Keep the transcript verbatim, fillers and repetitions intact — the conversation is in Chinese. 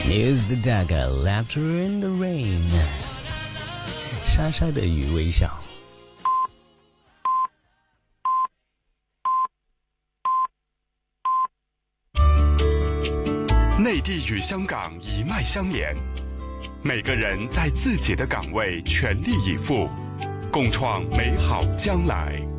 News the dagger, laughter in the rain。沙沙的雨微笑。 内地与香港一脉相连，每个人在自己的岗位全力以赴，共创美好将来。